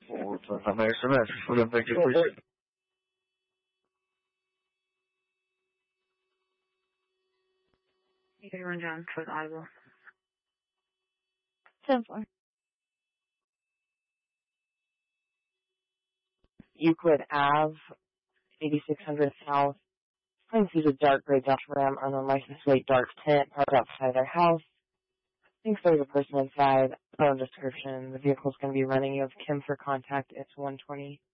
咱们身份是身份证会是。 You can run down towards Iowa. 10-4. Euclid Ave, 8600 South. Claims he's a dark gray Dodge Ram, unlicensed plate, dark tint, parked outside their house. Thinks there's a person inside. No description. The vehicle's going to be running. You have Kim for contact. It's 120.